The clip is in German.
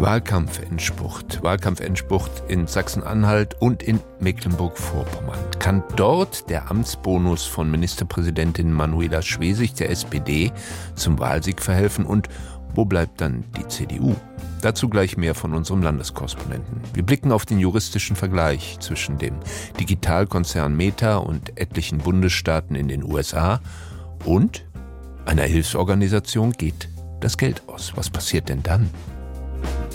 Wahlkampfendspurt in Sachsen-Anhalt und in Mecklenburg-Vorpommern. Kann dort der Amtsbonus von Ministerpräsidentin Manuela Schwesig der SPD zum Wahlsieg verhelfen? Und wo bleibt dann die CDU? Dazu gleich mehr von unserem Landeskorrespondenten. Wir blicken auf den juristischen Vergleich zwischen dem Digitalkonzern Meta und etlichen Bundesstaaten in den USA und einer Hilfsorganisation geht das Geld aus. Was passiert denn dann?